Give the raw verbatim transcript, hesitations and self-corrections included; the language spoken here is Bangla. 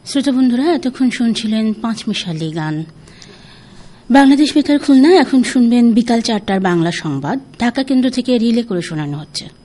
শ্রোতা বন্ধুরা, এতক্ষণ শুনছিলেন পাঁচমিশালি গান। বাংলাদেশ বেতার খুলনা। এখন শুনবেন বিকাল চারটার বাংলা সংবাদ, ঢাকা কেন্দ্র থেকে রিলে করে শোনানো হচ্ছে।